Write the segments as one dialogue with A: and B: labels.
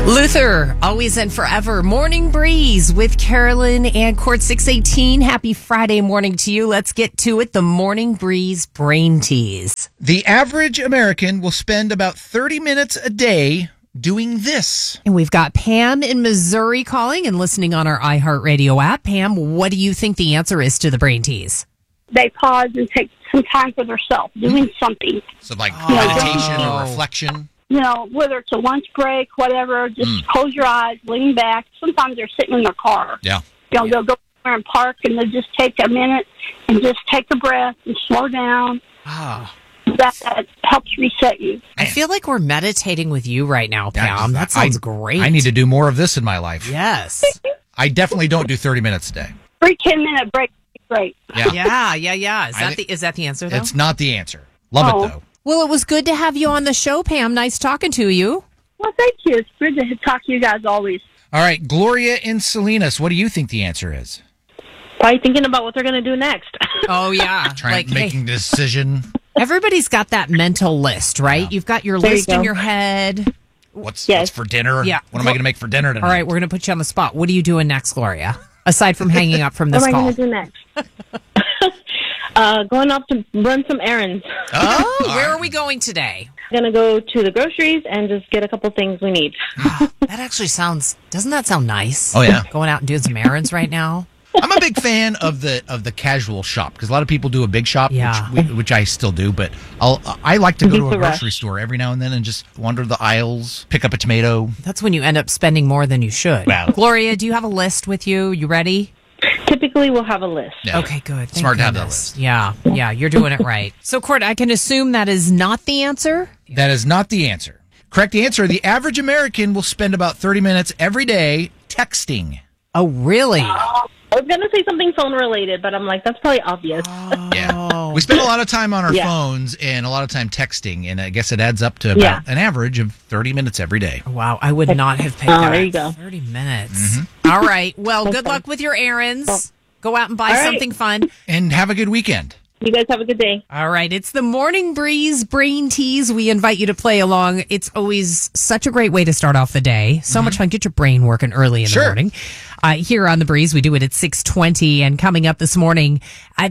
A: Luther, always and forever. Morning Breeze with Carolyn and Court 618. Happy Friday morning to you. Let's get to it. The Morning Breeze Brain Tease.
B: The average American will spend about 30 minutes a day doing this.
A: And we've got Pam in Missouri calling and listening on our iHeartRadio app. Pam, what do you think the answer is to the Brain Tease?
C: They pause and take some time for themselves, doing something.
B: So like meditation or reflection?
C: You know, whether it's a lunch break, whatever, just close your eyes, lean back. Sometimes they're sitting in their car.
B: Yeah.
C: You know, they'll go somewhere and park, and they'll just take a minute and just take a breath and slow down. That helps reset you.
A: I feel like we're meditating with you right now, Pam. That sounds great.
B: I need to do more of this in my life.
A: Yes.
B: I definitely don't do 30 minutes a day.
C: Every 10-minute break is great.
A: Yeah. Is that the answer, though?
B: It's not the answer. Love it, though.
A: Well, it was good to have you on the show, Pam. Nice talking to you.
C: Well, thank you. It's good to talk to you guys always.
B: All right, Gloria in Salinas, what do you think the answer is?
D: Probably thinking about what they're going to do next.
A: Oh, yeah.
B: Making a decision.
A: Everybody's got that mental list, right?
B: Yeah.
A: You've got your list in your head.
B: What's for dinner?
A: Yeah.
B: What am I going to make for dinner tonight?
A: All right, we're going to put you on the spot. What are you doing next, Gloria? Aside from hanging up from this
D: What am
A: call.
D: I going to do next? Going off to run some errands.
A: Oh, where are we going today?
D: I'm going to go to the groceries and just get a couple things we need.
A: That actually doesn't that sound nice?
B: Oh, yeah.
A: Going out and doing some errands right now.
B: I'm a big fan of the casual shop because a lot of people do a big shop, which I still do. But I like to go to a grocery store every now and then and just wander the aisles, pick up a tomato.
A: That's when you end up spending more than you should.
B: Wow.
A: Gloria, do you have a list with you? You ready?
D: Typically, we'll have a list.
B: Yeah.
A: Okay, good. Thank
B: Smart to have that
A: goodness.
B: list.
A: Yeah, you're doing it right. So, Court, I can assume that is not the answer?
B: That is not the answer. Correct answer, the average American will spend about 30 minutes every day texting.
A: Oh, really?
D: I was going to say something phone-related, but I'm like, that's probably obvious.
B: Yeah. We spend a lot of time on our phones and a lot of time texting, and I guess it adds up to about an average of 30 minutes every day.
A: Wow, I would not have picked that.
D: There you go.
A: 30 minutes. All right. Well, good luck with your errands. Go out and buy something fun.
B: And have a good weekend.
D: You guys have a good day.
A: All right. It's the Morning Breeze Brain Tease. We invite you to play along. It's always such a great way to start off the day. So much fun. Get your brain working early in the morning. Here on The Breeze, we do it at 6:20. And coming up this morning at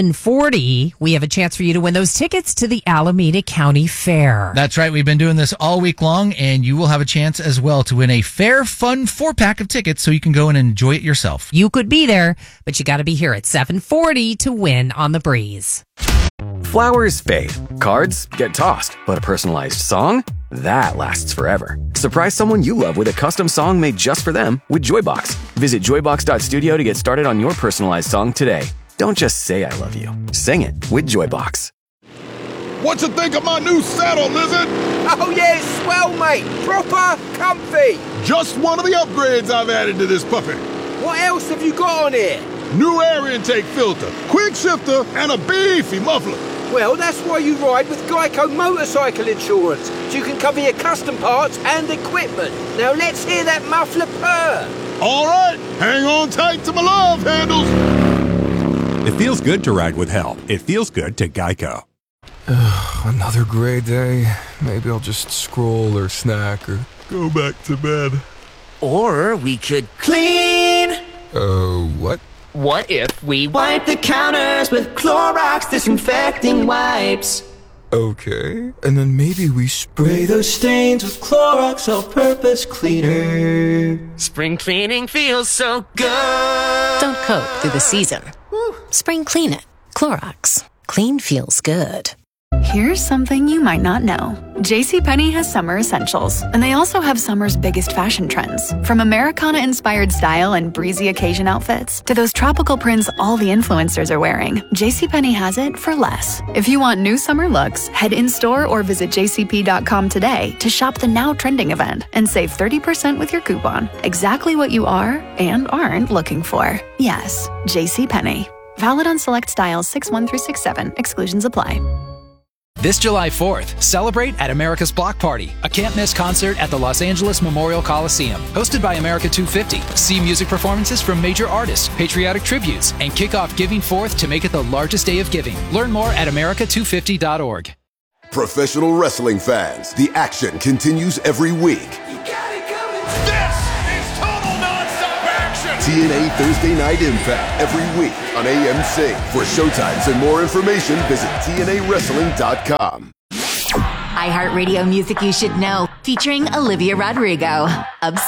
A: 7:40, we have a chance for you to win those tickets to the Alameda County Fair.
B: That's right. We've been doing this all week long, and you will have a chance as well to win a Fair Fun 4-pack of tickets so you can go and enjoy it yourself.
A: You could be there, but you got to be here at 7:40 to win on The Breeze.
E: Flowers fade, cards get tossed, but a personalized song? That lasts forever. Surprise someone you love with a custom song made just for them with Joybox. Visit joybox.studio to get started on your personalized song today. Don't just say I love you. Sing it with Joybox.
F: What you think of my new saddle, Lizard?
G: Oh yeah, it's swell, mate. Proper comfy.
F: Just one of the upgrades I've added to this puppy.
G: What else have you got on here?
F: New air intake filter, quick shifter, and a beefy muffler.
G: Well, that's why you ride with Geico Motorcycle Insurance, so you can cover your custom parts and equipment. Now let's hear that muffler purr.
F: All right, hang on tight to my love handles.
H: It feels good to ride with help. It feels good to Geico.
I: Another gray day. Maybe I'll just scroll or snack or go back to bed.
J: Or we could clean.
I: What?
J: What if we wipe the counters with Clorox disinfecting wipes?
I: Okay. And then maybe we
J: Spray those stains with Clorox all-purpose cleaner. Spring cleaning feels so good.
K: Don't coat through the season. Spring clean it. Clorox. Clean feels good.
L: Here's something you might not know. JCPenney has summer essentials, and they also have summer's biggest fashion trends. From Americana-inspired style and breezy occasion outfits to those tropical prints all the influencers are wearing, JCPenney has it for less. If you want new summer looks, head in-store or visit jcp.com today to shop the now trending event and save 30% with your coupon. Exactly what you are and aren't looking for. Yes, JCPenney. Valid on select styles 6-1 through 6-7. Exclusions apply.
M: This July 4th, celebrate at America's Block Party, a can't-miss concert at the Los Angeles Memorial Coliseum. Hosted by America 250, see music performances from major artists, patriotic tributes, and kick off Giving Forth to make it the largest day of giving. Learn more at america250.org.
N: Professional wrestling fans, the action continues every week.
F: TNA Thursday Night Impact every week on AMC. For showtimes and more information, visit TNAWrestling.com.
N: iHeartRadio Music You Should Know, featuring Olivia Rodrigo. Obsessed